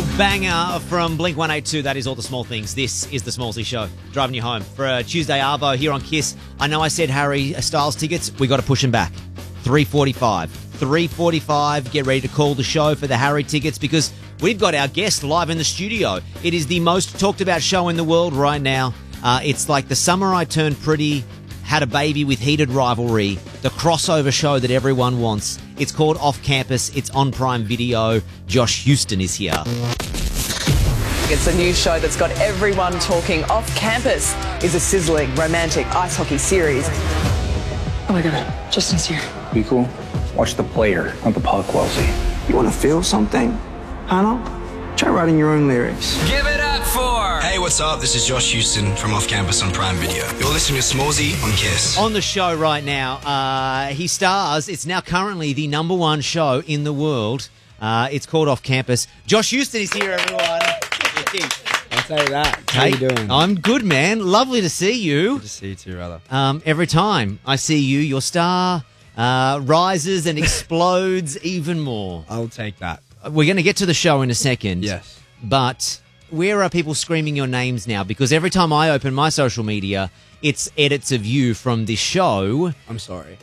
banger from Blink-182. That is All the Small Things. This is the Smallsy Show, driving you home for a Tuesday Arvo here on Kiss. I know I said Harry Styles tickets. We got to push them back. 3:45. 3:45. Get ready to call the show for the Harry tickets because we've got our guest live in the studio. It is the most talked about show in the world right now. It's like The Summer I Turned Pretty, Had a Baby with Heated Rivalry, the crossover show that everyone wants. It's called Off Campus. It's on Prime Video. Josh Houston is here. It's a new show that's got everyone talking. Off Campus is a sizzling romantic ice hockey series. Oh my God, Justin's here. Be cool. Watch the player, not the puck, Wellesley. You want to feel something, Hannah? Try writing your own lyrics. Give it up for... Hey, what's up? This is Josh Houston from Off Campus on Prime Video. You're listening to Smallsy on Kiss. On the show right now, he stars. It's now currently the #1 show in the world. It's called Off Campus. Josh Houston is here, everyone. I'll say that. How you doing? I'm good, man. Lovely to see you. Good to see you too, brother. Every time I see you, your star rises and explodes even more. I'll take that. We're going to get to the show in a second. Yes. But where are people screaming your names now? Because every time I open my social media, it's edits of you from this show. I'm sorry.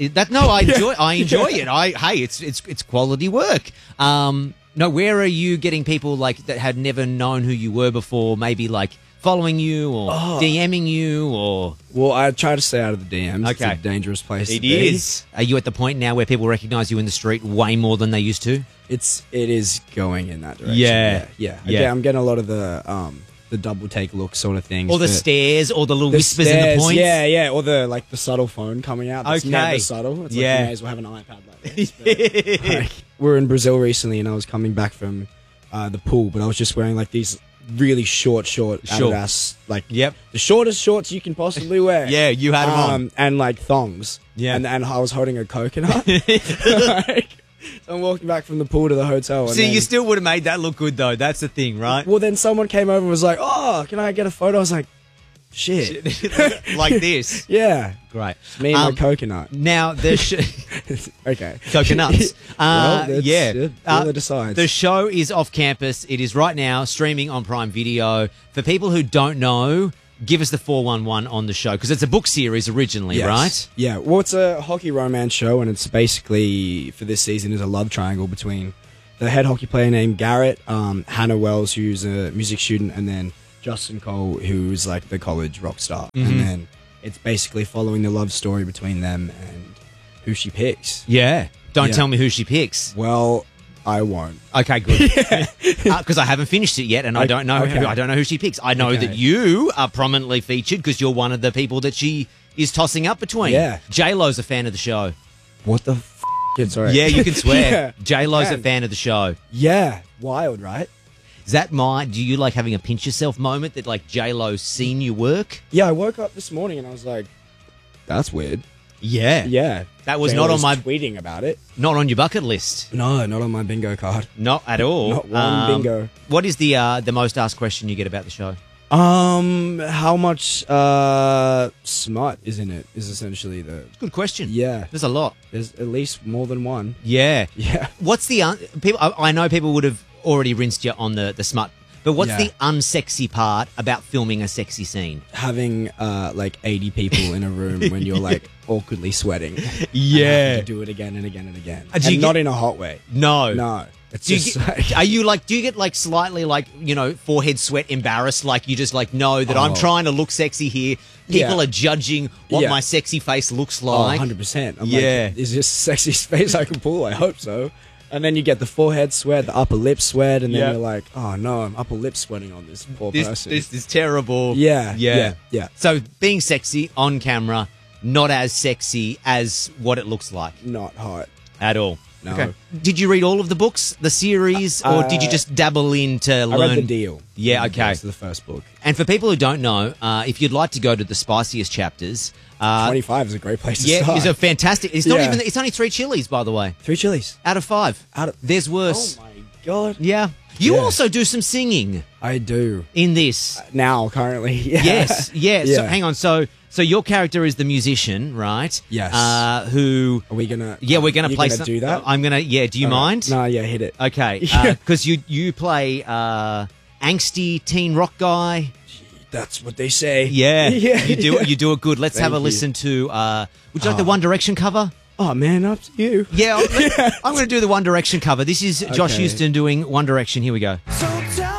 I enjoy it. It's quality work. No, where are you getting people like that had never known who you were before? Maybe like following you or DMing you or... Well, I try to stay out of the DMs. Okay. It's a dangerous place to It be. is. Are you at the point now where people recognize you in the street way more than they used to? It is going in that direction. Yeah. Yeah. Yeah. I'm getting a lot of the double take look sort of things. Or the stares or the little whispers in the stares, points? Yeah. Or the subtle phone coming out. That's Okay. never subtle. It's like Yeah. you may as well have an iPad like this. But, like, we were in Brazil recently and I was coming back from the pool, but I was just wearing like these really short Adidas, like Yep. the shortest shorts you can possibly wear. Yeah, you had 'em on. and like thongs. Yeah. and I was holding a coconut. Like, so I'm walking back from the pool to the hotel. And See, then, you still would have made that look good, though. That's the thing, right? well, then someone came over and was like, "Oh, can I get a photo?" I was like, "Shit, Like this. yeah." Great. Me and my coconut. Now, Okay. coconuts. Well, that's yeah. it. Whoever decides. The show is Off Campus. It is right now streaming on Prime Video. For people who don't know, give us the 411 on the show because it's a book series originally, Yes. right? Yeah. Well, it's a hockey romance show, and it's basically for this season is a love triangle between the head hockey player named Garrett, Hannah Wells, who's a music student, and then Justin Cole, who's like the college rock star. And then it's basically following the love story between them and who she picks. Yeah. Don't Yeah. tell me who she picks. Well, I won't. Okay, good. Because I haven't finished it yet, and I don't know. Okay. I don't know who she picks. I know Okay. that you are prominently featured because you're one of the people that she is tossing up between. Yeah. J-Lo's a fan of the show. What the kid? Sorry. Yeah, you can swear. Yeah, J-Lo's a can. fan of the show. Yeah. Wild, right? Is that do you like having a pinch yourself moment that like J-Lo's seen you work? Yeah. I woke up this morning and I was like, "That's weird." Yeah. Yeah. That was They not on always my tweeting about it. not on your bucket list. No, not on my bingo card. Not at all. Not one bingo. What is the most asked question you get about the show? How much smut is in it? Is essentially the Good question. yeah. There's a lot. There's at least more than one. Yeah. Yeah. What's the people? I know people would have already rinsed you on the smut, but what's Yeah. the unsexy part about filming a sexy scene? Having like 80 people in a room when you're like awkwardly sweating. Yeah. And having to do it again and again and again. Do you And not get- in a hot way. No. No. It's Do you just get, are you like? Do you get like slightly like forehead sweat, embarrassed? Like you just like know that I'm Oh. trying to look sexy here. People Yeah. are judging what Yeah. my sexy face looks oh, like. 100%. I'm Yeah. like, is this the sexiest face I can pull? I hope so. And then you get the forehead sweat, the upper lip sweat, and then Yeah. you're like, oh no, I'm upper lip sweating on this poor This person. is terrible. Yeah, yeah, yeah. So being sexy on camera, not as sexy as what it looks like Not hot. at all. No. Okay. Did you read all of the books, the series, or did you just dabble in to learn? I read The Deal. Yeah, okay. That's the first book. And for people who don't know, if you'd like to go to the spiciest chapters, 25 is a great place to yeah, start. it's a fantastic. It's not Yeah. even. It's only 3 chilies, by the way, 3 chilies. out of 5. Out of- There's worse. Oh my God. Yeah. You Yeah. also do some singing I do. in this. Now, currently. Yeah. Yes. Yeah. So Yeah. hang on. So your character is the musician, right? Yes. Who? Are we gonna? Yeah, we're gonna you play. Gonna do that? I'm gonna. Yeah. Do you mind? No, yeah, hit it. Okay. Yeah. Because you play angsty teen rock guy. That's what they say. Yeah. yeah. You do it good. Let's have a Thank you. listen to. Would you like the One Direction cover? Oh man, up to you. Yeah. I'm going to do the One Direction cover. This is Josh Okay. Houston doing One Direction. Here we go. So